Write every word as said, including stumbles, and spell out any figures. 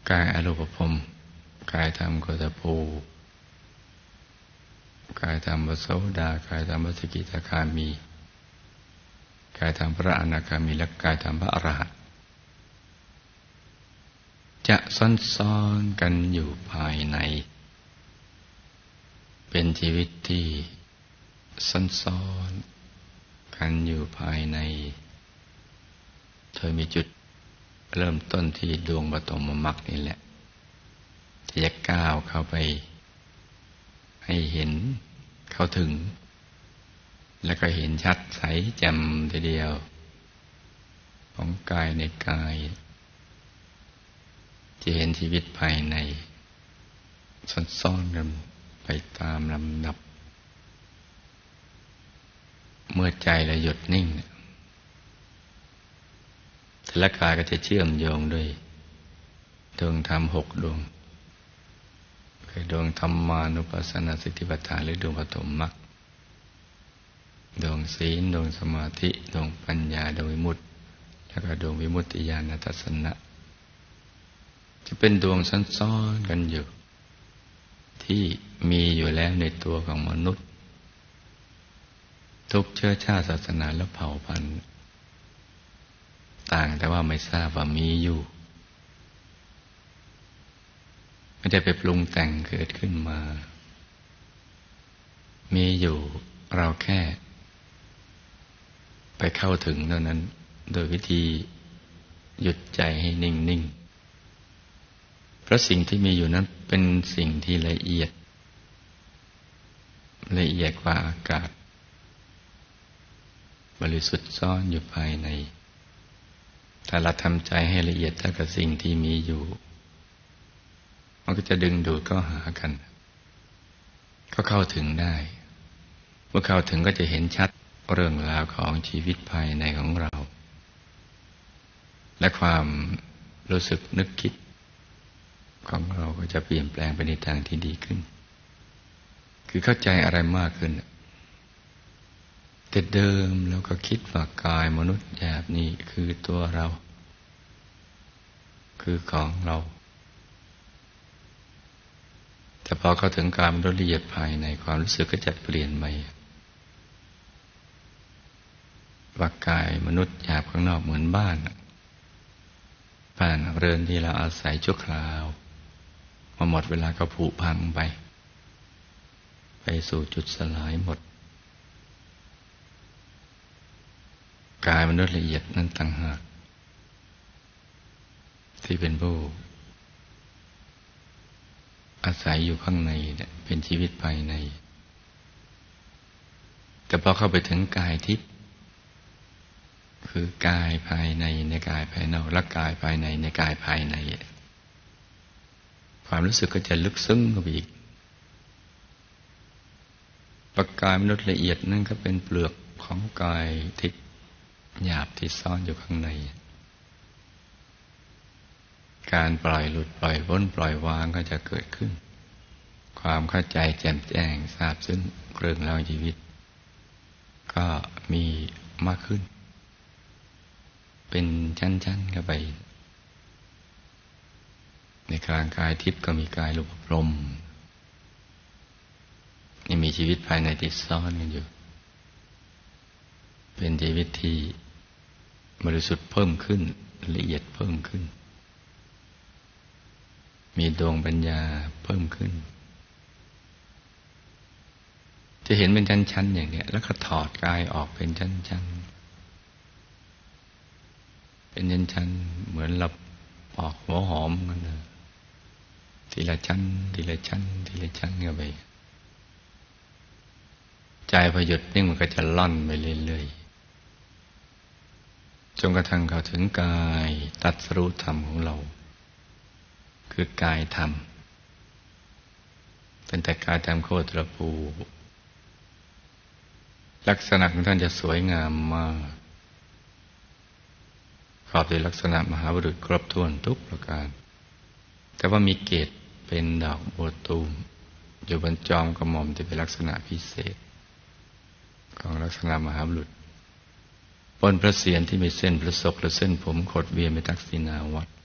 กายอรูปภพกายธรรมโคตภูกายธรรมพระโสดากายธรรมพระสกิทาคามีกายธรรมพระอนาคามีและกายธรรมพระอรหันต์จะซ้อนๆกันอยู่ภายในเป็นชีวิตที่ซ้อนๆกันอยู่ภายในโดยมีจุดเริ่มต้นที่ดวงปฐมมรรคนี่แหละที่จะก้าวเข้าไปให้เห็นเข้าถึงแล้วก็เห็นชัดใสแจ่มทีเดียวของกายในกายจะเห็นชีวิตภายในซ่อนๆกันไปตามลำดับเมื่อใจเราหยุดนิ่งแต่ละกายก็จะเชื่อมโยงด้วยดวงธรรมหกดวงคือดวงธรรมานุปัสสนาสติปัฏฐานหรือดวงปฐมมรรคดวงศีลดวงสมาธิดวงปัญญาดวงวิมุตติแล้วก็ดวงวิมุตติญาณทัศนะจะเป็นดวงซ้อนๆกันอยู่ที่มีอยู่แล้วในตัวของมนุษย์ทุกเชื้อชาติศาสนาและเผ่าพันธุ์ต่างแต่ว่าไม่ทราบว่ามีอยู่ไม่ได้ไปปรุงแต่งเกิดขึ้นมามีอยู่เราแค่ไปเข้าถึงเท่านั้นโดยวิธีหยุดใจให้นิ่งๆเพราะสิ่งที่มีอยู่นั้นเป็นสิ่งที่ละเอียดละเอียดกว่าอากาศบริสุทธิ์ซ่อนอยู่ภายในถ้าเราทำใจให้ละเอียดเท่ากับสิ่งที่มีอยู่มันก็จะดึงดูดเข้าหากันก็เข้าถึงได้เมื่อเข้าถึงก็จะเห็นชัดเรื่องราวของชีวิตภายในของเราและความรู้สึกนึกคิดของเราก็จะเปลี่ยนแปลงไปในทางที่ดีขึ้นคือเข้าใจอะไรมากขึ้นแต่เดิมเราก็คิดว่ากายมนุษย์หยาบนี้คือตัวเราคือของเราแต่พอเข้าถึงการละเอียดภายในความรู้สึกก็จะเปลี่ยนไปว่ากายมนุษย์หยาบข้างนอกเหมือนบ้านบ้านเรือนที่เราอาศัยชั่วคราวพอหมดเวลาก็ผุพังไปไปสู่จุดสลายหมดกายมนุษย์ละเอียดนั้นต่างหากที่เป็นผู้อาศัยอยู่ข้างในเนี่ยเป็นชีวิตภายในแต่พอเข้าไปถึงกายทิพย์คือกายภายในในกายภายนอกและกายภายในในกายภายในความรู้สึกก็จะลึกซึ้งเข้าไปอีกประกายมนุษย์ละเอียดนั่นก็เป็นเปลือกของกายทิพย์หยาบที่ซ่อนอยู่ข้างในการปล่อยหลุดปล่อยพ้นปล่อยวางก็จะเกิดขึ้นความเข้าใจแจ่มแจ้งทราบซึ้งเรื่องราวชีวิตก็มีมากขึ้นเป็นชั้นๆเข้าไปในกลางกายทิพย์ก็มีกายรูปพรหมนี่มีชีวิตภายในที่ซ่อนกันอยู่เป็นชีวิตที่บริสุทธิ์เพิ่มขึ้นละเอียดเพิ่มขึ้นมีดวงปัญญาเพิ่มขึ้นจะเห็นเป็นชั้นๆอย่างนี้แล้วก็ถอดกายออกเป็นชั้นๆเป็นชั้นๆเหมือนเราปอกหัวหอมกันนะทีละชั้นทีละชั้นทีละชั้นเข้าไปใจพอหยุดนิ่งมันก็จะล่อนไปเรื่อยๆจนกระทั่งเข้าถึงกายตรัสรู้ธรรมของเราคือกายธรรมตั้งแต่กายธรรมโคตรภูลักษณะของท่านจะสวยงามมากประกอบด้วยลักษณะมหาบุรุษครบถ้วนทุกประการแต่ว่ามีเกศเป็นดอกบัวตูมอยู่บนจอมกระหม่อมที่เป็นลักษณะพิเศษของลักษณะมหาบุรุษบนพระเศียรที่มีเส้นประศกและเส้นผมขดเวียนเป็นทักษิณาวัตร